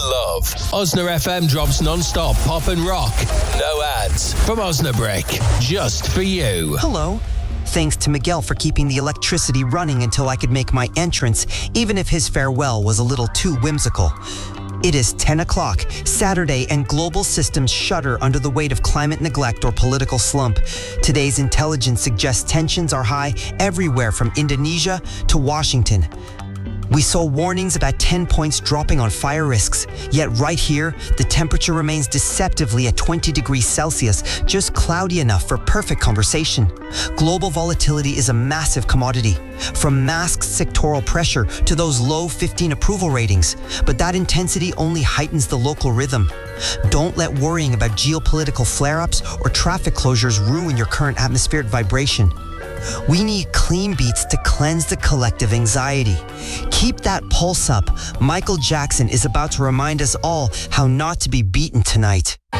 love. Osna FM drops non-stop pop and rock. No ads. From Osnabrick. Just for you. Hello. Thanks to Miguel for keeping the electricity running until I could make my entrance, even if his farewell was a little too whimsical. It is 10 o'clock, Saturday, and global systems shudder under the weight of climate neglect or political slump. Today's intelligence suggests tensions are high everywhere from Indonesia to Washington. We saw warnings about 10 points dropping on fire risks, yet right here, the temperature remains deceptively at 20 degrees Celsius, just cloudy enough for perfect conversation. Global volatility is a massive commodity, from masked sectoral pressure to those low 15 approval ratings, but that intensity only heightens the local rhythm. Don't let worrying about geopolitical flare-ups or traffic closures ruin your current atmospheric vibration. We need clean beats to cleanse the collective anxiety. Keep that pulse up. Michael Jackson is about to remind us all how not to be beaten tonight.